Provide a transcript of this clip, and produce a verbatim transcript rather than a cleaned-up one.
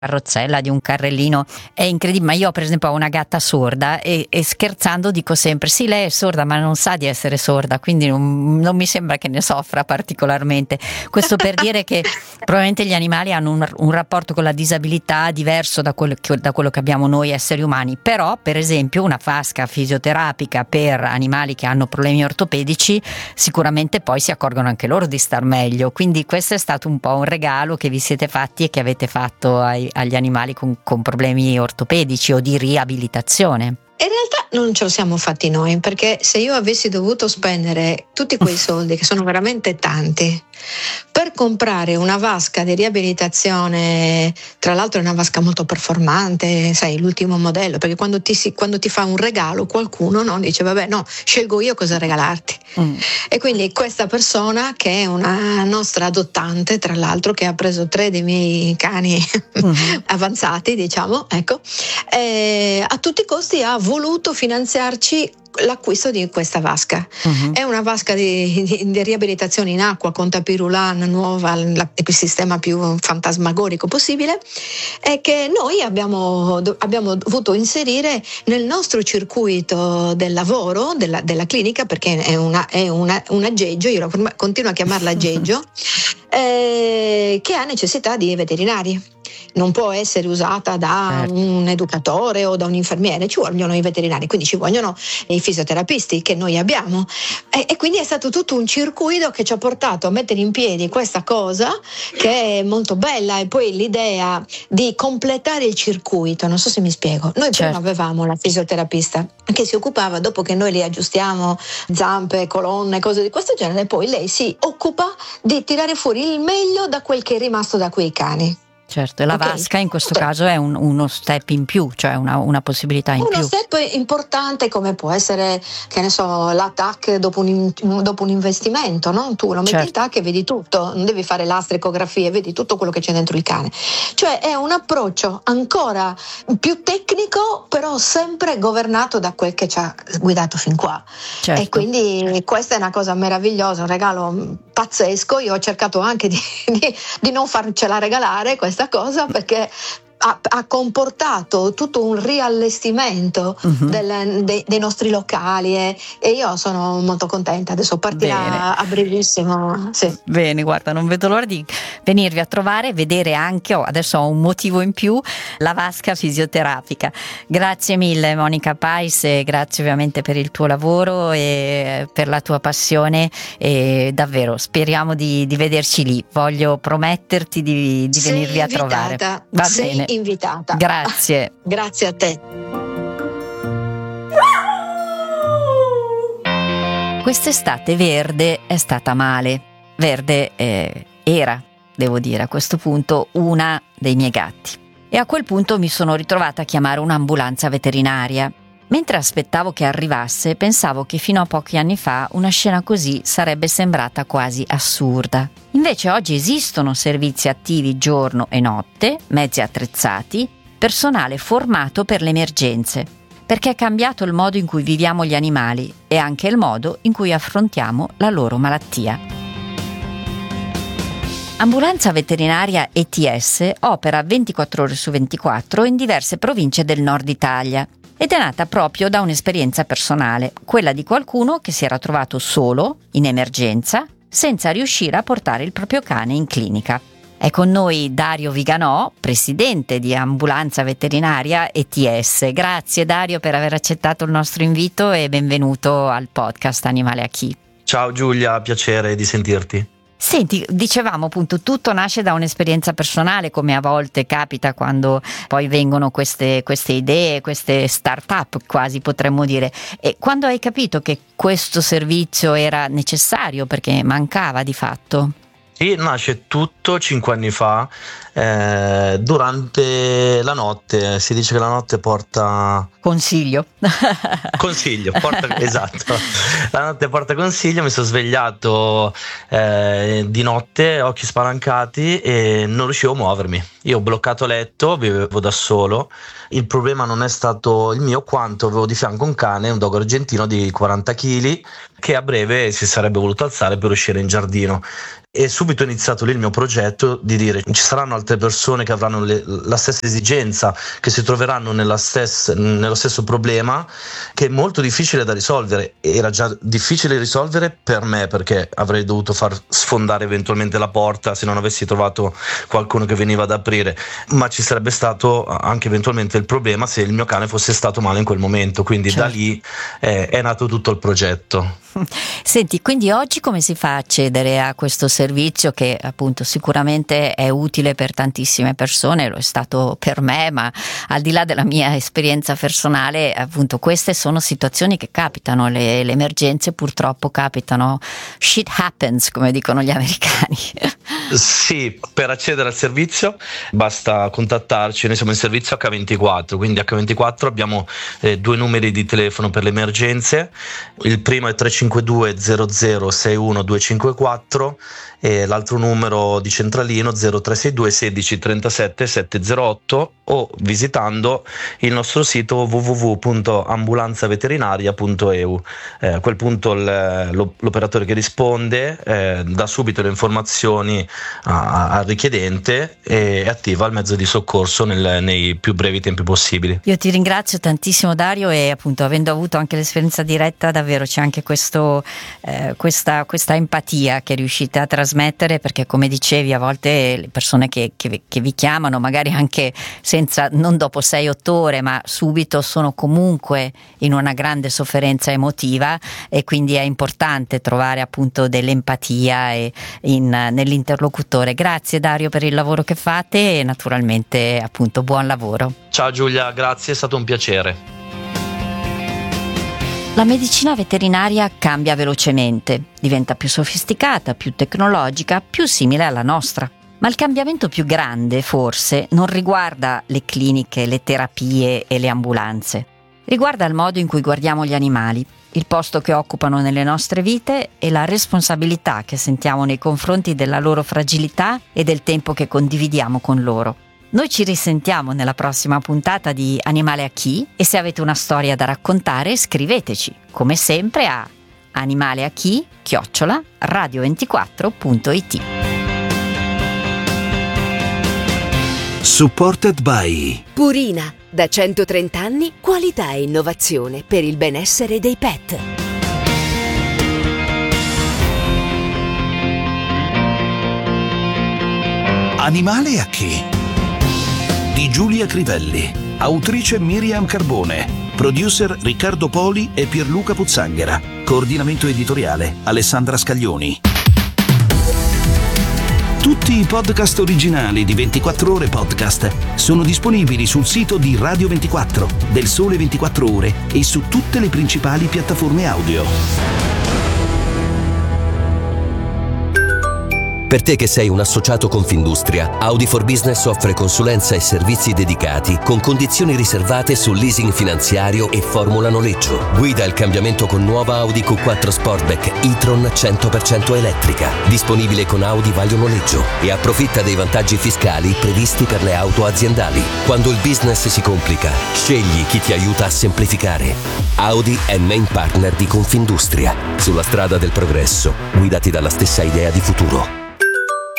carrozzella, di un carrellino, è incredibile. Ma io per esempio ho una gatta sorda e, e scherzando dico sempre sì, lei è sorda ma non sa di essere sorda, quindi non, non mi sembra che ne soffra particolarmente. Questo per dire che probabilmente gli animali hanno un, un rapporto con la disabilità diverso da quello, che, da quello che abbiamo noi esseri umani. Però per esempio una vasca fisioterapica per animali che hanno problemi ortopedici sicuramente poi si accorgono anche loro di star meglio, quindi questo è stato un po' un regalo che vi siete fatti e che avete fatto ai agli animali con, con problemi ortopedici o di riabilitazione. In realtà non ce lo siamo fatti noi, perché se io avessi dovuto spendere tutti quei soldi, che sono veramente tanti, per comprare una vasca di riabilitazione, tra l'altro è una vasca molto performante, sai, l'ultimo modello, perché quando ti, si, quando ti fa un regalo qualcuno, no, dice vabbè no, scelgo io cosa regalarti. Mm. E quindi questa persona, che è una nostra adottante, tra l'altro, che ha preso tre dei miei cani mm-hmm. avanzati, diciamo, ecco, eh, a tutti i costi ha voluto finanziarci l'acquisto di questa vasca. Uh-huh. È una vasca di, di, di riabilitazione in acqua con tapirulan nuova, la, il sistema più fantasmagorico possibile, e che noi abbiamo, abbiamo dovuto inserire nel nostro circuito del lavoro della, della clinica, perché è, una, è una, un aggeggio, io continuo a chiamarla aggeggio, eh, che ha necessità di veterinari. Non può essere usata da certo. un educatore o da un infermiere, ci vogliono i veterinari, quindi ci vogliono i fisioterapisti che noi abbiamo, e, e quindi è stato tutto un circuito che ci ha portato a mettere in piedi questa cosa che è molto bella. E poi l'idea di completare il circuito, non so se mi spiego, noi certo. prima avevamo la fisioterapista che si occupava, dopo che noi li aggiustiamo zampe, colonne, cose di questo genere, poi lei si occupa di tirare fuori il meglio da quel che è rimasto da quei cani. Certo, e la okay. vasca in questo caso è un, uno step in più, cioè una, una possibilità in uno più. Uno step importante, come può essere, che ne so, l'A T A C dopo un, dopo un investimento, no? Tu lo metti certo. in T A C e vedi tutto, non devi fare l'astrecografia, vedi tutto quello che c'è dentro il cane. Cioè è un approccio ancora più tecnico, però sempre governato da quel che ci ha guidato fin qua. Certo. E quindi questa è una cosa meravigliosa, un regalo pazzesco. Io ho cercato anche di, di, di non farcela regalare questa cosa, perché ha, ha comportato tutto un riallestimento uh-huh. del, de, dei nostri locali, e, e io sono molto contenta. Adesso partirà Bene. a brevissimo. Sì. Bene, guarda, non vedo l'ora di venirvi a trovare e vedere anche, oh, adesso ho un motivo in più, la vasca fisioterapica. Grazie mille Monica Pais, e grazie ovviamente per il tuo lavoro e per la tua passione, e davvero speriamo di, di vederci lì. Voglio prometterti di, di venirvi invitata. a trovare. Va Sei bene. invitata. Grazie. Grazie a te. Quest'estate Verde è stata male. Verde eh, era, devo dire, a questo punto una dei miei gatti. E a quel punto mi sono ritrovata a chiamare un'ambulanza veterinaria. Mentre aspettavo che arrivasse, pensavo che fino a pochi anni fa una scena così sarebbe sembrata quasi assurda. Invece oggi esistono servizi attivi giorno e notte, mezzi attrezzati, personale formato per le emergenze, perché è cambiato il modo in cui viviamo gli animali e anche il modo in cui affrontiamo la loro malattia. Ambulanza Veterinaria E T S opera ventiquattro ore su ventiquattro in diverse province del nord Italia ed è nata proprio da un'esperienza personale, quella di qualcuno che si era trovato solo, in emergenza, senza riuscire a portare il proprio cane in clinica. È con noi Dario Viganò, presidente di Ambulanza Veterinaria E T S. Grazie Dario per aver accettato il nostro invito e benvenuto al podcast Animale a Chi. Ciao Giulia, piacere di sentirti. Senti, dicevamo appunto, tutto nasce da un'esperienza personale, come a volte capita quando poi vengono queste, queste idee, queste start-up quasi potremmo dire. E quando hai capito che questo servizio era necessario, perché mancava di fatto? Sì, nasce tutto cinque anni fa, eh, durante la notte. Si dice che la notte porta consiglio. Consiglio, porta, esatto. La notte porta consiglio. Mi sono svegliato eh, di notte, occhi spalancati, e non riuscivo a muovermi. Io ho bloccato letto, vivevo da solo. Il problema non è stato il mio, quanto avevo di fianco un cane, un dogo argentino di quaranta chili, che a breve si sarebbe voluto alzare per uscire in giardino. E subito è iniziato lì il mio progetto di dire ci saranno altre persone che avranno le, la stessa esigenza, che si troveranno nella stessa, nello stesso problema, che è molto difficile da risolvere. Era già difficile risolvere per me, perché avrei dovuto far sfondare eventualmente la porta se non avessi trovato qualcuno che veniva ad aprire, ma ci sarebbe stato anche eventualmente il problema se il mio cane fosse stato male in quel momento, quindi certo. Da lì eh, è nato tutto il progetto. Senti, quindi oggi come si fa a accedere a questo servizio che appunto sicuramente è utile per tantissime persone, lo è stato per me, ma al di là della mia esperienza personale, appunto queste sono situazioni che capitano, le, le emergenze purtroppo capitano, shit happens come dicono gli americani. Sì, per accedere al servizio basta contattarci, noi siamo in servizio acca ventiquattro, quindi acca ventiquattro abbiamo eh, due numeri di telefono per le emergenze, il primo è tre cinque due zero zero sei uno due cinque quattro e l'altro numero di centralino zero tre sei due sedici trentasette settecentotto, o visitando il nostro sito w w w punto ambulanza veterinaria punto e u. Eh, a quel punto l'operatore che risponde eh, dà subito le informazioni al richiedente e attiva il mezzo di soccorso nel, nei più brevi tempi possibili. Io ti ringrazio tantissimo Dario, e appunto avendo avuto anche l'esperienza diretta davvero c'è anche questo, eh, questa, questa empatia che riuscite a trasmettere, perché come dicevi a volte le persone che, che, che vi chiamano magari anche senza, non dopo sei otto ore ma subito, sono comunque in una grande sofferenza emotiva, e quindi è importante trovare appunto dell'empatia e in, nell'interlocutore. Grazie Dario per il lavoro che fate e naturalmente appunto buon lavoro. Ciao Giulia, grazie, è stato un piacere. La medicina veterinaria cambia velocemente, diventa più sofisticata, più tecnologica, più simile alla nostra. Ma il cambiamento più grande, forse, non riguarda le cliniche, le terapie e le ambulanze. Riguarda il modo in cui guardiamo gli animali, il posto che occupano nelle nostre vite e la responsabilità che sentiamo nei confronti della loro fragilità e del tempo che condividiamo con loro. Noi ci risentiamo nella prossima puntata di Animale a chi, e se avete una storia da raccontare scriveteci, come sempre, a animaleachi chiocciola radio ventiquattro punto it. Supported by Purina, da centotrenta anni qualità e innovazione per il benessere dei pet. Animale a chi? Di Giulia Crivelli, autrice Miriam Carbone, producer Riccardo Poli e Pierluca Puzzanghera, coordinamento editoriale Alessandra Scaglioni. Tutti i podcast originali di ventiquattro Ore Podcast sono disponibili sul sito di Radio ventiquattro, del Sole ventiquattro Ore e su tutte le principali piattaforme audio. Per te che sei un associato Confindustria, Audi for Business offre consulenza e servizi dedicati con condizioni riservate sul leasing finanziario e formula noleggio. Guida il cambiamento con nuova Audi Q quattro Sportback e-tron cento per cento elettrica, disponibile con Audi Vaglio Noleggio, e approfitta dei vantaggi fiscali previsti per le auto aziendali. Quando il business si complica, scegli chi ti aiuta a semplificare. Audi è main partner di Confindustria. Sulla strada del progresso, guidati dalla stessa idea di futuro.